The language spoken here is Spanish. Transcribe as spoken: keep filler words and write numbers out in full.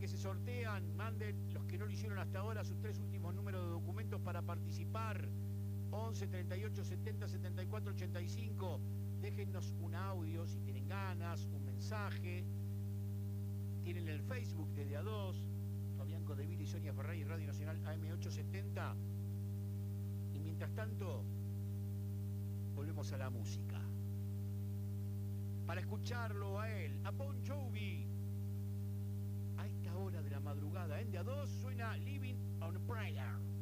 que se sortean. Manden los que no lo hicieron hasta ahora sus tres últimos números de documentos para participar. once, treinta y ocho, setenta, setenta y cuatro, ochenta y cinco. Déjennos un audio si tienen ganas, un mensaje. Tienen el Facebook de De A dos, Fabián Codevila y Sonia Ferrari, Radio Nacional A M ochocientos setenta. Y mientras tanto, volvemos a la música. Para escucharlo a él, a Bon Jovi. A esta hora de la madrugada en De A dos suena Living on a Prayer.